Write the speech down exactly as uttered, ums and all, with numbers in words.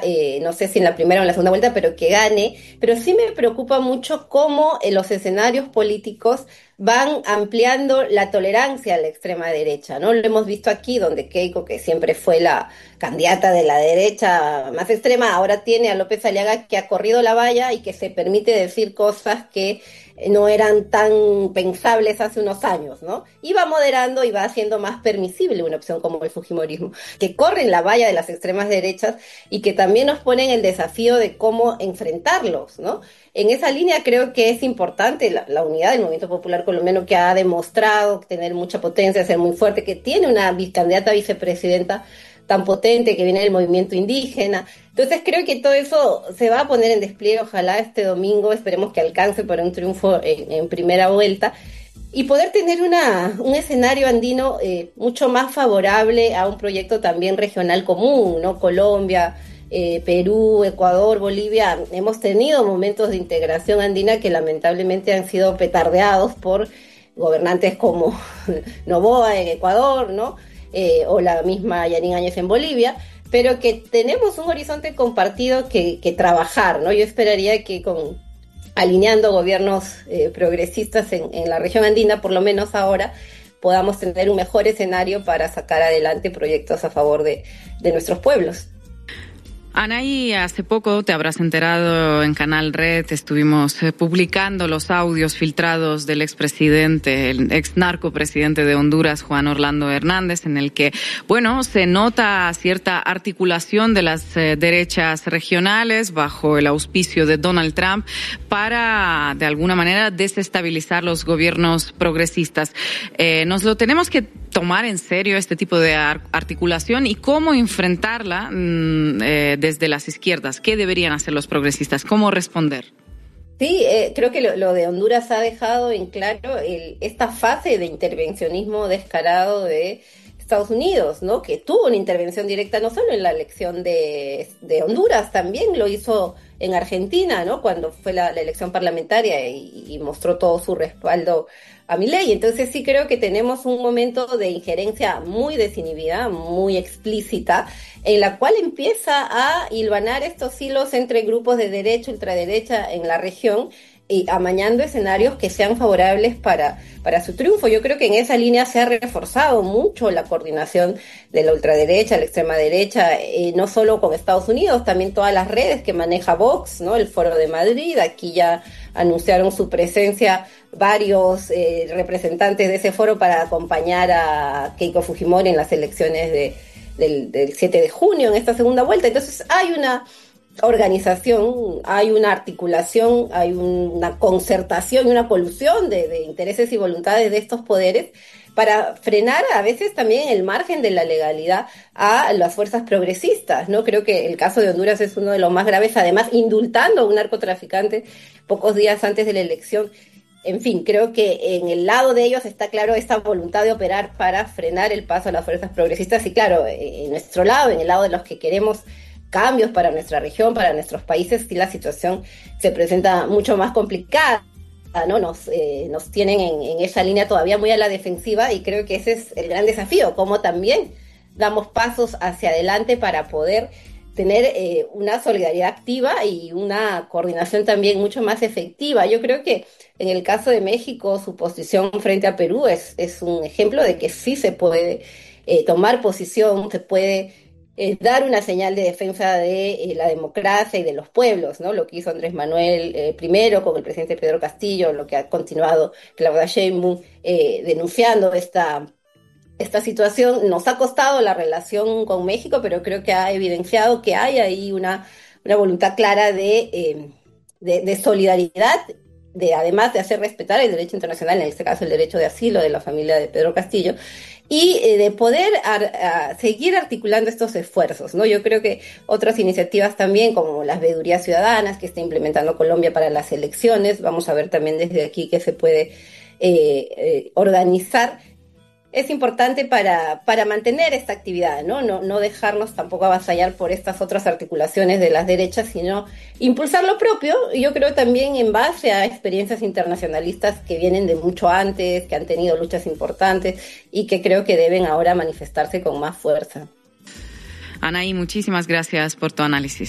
eh, no sé si en la primera o en la segunda vuelta, pero que gane. Pero sí me preocupa mucho cómo en los escenarios políticos van ampliando la tolerancia a la extrema derecha, ¿no? Lo hemos visto aquí, donde Keiko, que siempre fue la candidata de la derecha más extrema, ahora tiene a López Aliaga, que ha corrido la valla y que se permite decir cosas que no eran tan pensables hace unos años, ¿no? Y va moderando y va haciendo más permisible una opción como el fujimorismo, que corren la valla de las extremas derechas y que también nos ponen el desafío de cómo enfrentarlos, ¿no? En esa línea creo que es importante la, la unidad del movimiento popular colombiano, que ha demostrado tener mucha potencia, ser muy fuerte, que tiene una candidata a vicepresidenta tan potente, que viene del movimiento indígena. Entonces creo que todo eso se va a poner en despliegue, ojalá este domingo, esperemos que alcance para un triunfo en, en primera vuelta, y poder tener una, un escenario andino eh, mucho más favorable a un proyecto también regional común, ¿no? Colombia, eh, Perú, Ecuador, Bolivia, hemos tenido momentos de integración andina que lamentablemente han sido petardeados por gobernantes como Noboa en Ecuador, ¿no? Eh, o la misma Yanine Áñez en Bolivia, pero que tenemos un horizonte compartido que, que trabajar, ¿no? Yo esperaría que con alineando gobiernos eh, progresistas en, en la región andina, por lo menos ahora, podamos tener un mejor escenario para sacar adelante proyectos a favor de, de nuestros pueblos. Anaí, hace poco te habrás enterado en Canal Red, estuvimos eh, publicando los audios filtrados del expresidente, el ex narcopresidente de Honduras, Juan Orlando Hernández, en el que, bueno, se nota cierta articulación de las eh, derechas regionales bajo el auspicio de Donald Trump para, de alguna manera, desestabilizar los gobiernos progresistas. Eh, nos lo tenemos que tomar en serio, este tipo de articulación, y cómo enfrentarla mmm, eh, desde las izquierdas. ¿Qué deberían hacer los progresistas? ¿Cómo responder? Sí, eh, creo que lo, lo de Honduras ha dejado en claro el, esta fase de intervencionismo descarado de Estados Unidos, ¿no? Que tuvo una intervención directa no solo en la elección de, de Honduras, también lo hizo en Argentina, ¿no? Cuando fue la, la elección parlamentaria y, y mostró todo su respaldo a Milei. Entonces sí creo que tenemos un momento de injerencia muy desinhibida, muy explícita, en la cual empieza a hilvanar estos hilos entre grupos de derecha, ultraderecha en la región, y amañando escenarios que sean favorables para, para su triunfo. Yo creo que en esa línea se ha reforzado mucho la coordinación de la ultraderecha, la extrema derecha, eh, no solo con Estados Unidos, también todas las redes que maneja Vox, ¿no? El Foro de Madrid, aquí ya anunciaron su presencia varios eh, representantes de ese foro para acompañar a Keiko Fujimori en las elecciones de, del, del siete de junio, en esta segunda vuelta. Entonces hay una organización, hay una articulación, hay una concertación y una colusión de, de intereses y voluntades de estos poderes para frenar a veces también el margen de la legalidad a las fuerzas progresistas, ¿no? Creo que el caso de Honduras es uno de los más graves, además indultando a un narcotraficante pocos días antes de la elección. En fin, creo que en el lado de ellos está claro esta voluntad de operar para frenar el paso a las fuerzas progresistas, y claro, en nuestro lado, en el lado de los que queremos cambios para nuestra región, para nuestros países, sí la situación se presenta mucho más complicada, ¿no? Nos, eh, nos tienen en, en esa línea todavía muy a la defensiva, y creo que ese es el gran desafío, cómo también damos pasos hacia adelante para poder tener eh, una solidaridad activa y una coordinación también mucho más efectiva. Yo creo que en el caso de México, su posición frente a Perú es, es un ejemplo de que sí se puede eh, tomar posición, se puede Eh, dar una señal de defensa de eh, la democracia y de los pueblos, ¿no? Lo que hizo Andrés Manuel eh, primero con el presidente Pedro Castillo, lo que ha continuado Claudia Sheinbaum eh, denunciando esta, esta situación. Nos ha costado la relación con México, pero creo que ha evidenciado que hay ahí una, una voluntad clara de, eh, de, de solidaridad, de además de hacer respetar el derecho internacional, en este caso el derecho de asilo de la familia de Pedro Castillo, y eh, de poder ar- a seguir articulando estos esfuerzos, ¿no? Yo creo que otras iniciativas también, como las veedurías ciudadanas que está implementando Colombia para las elecciones, vamos a ver también desde aquí qué se puede eh, eh, organizar. Es importante para, para mantener esta actividad, ¿no? No, no dejarnos tampoco avasallar por estas otras articulaciones de las derechas, sino impulsar lo propio. Y yo creo también en base a experiencias internacionalistas que vienen de mucho antes, que han tenido luchas importantes y que creo que deben ahora manifestarse con más fuerza. Anaí, muchísimas gracias por tu análisis.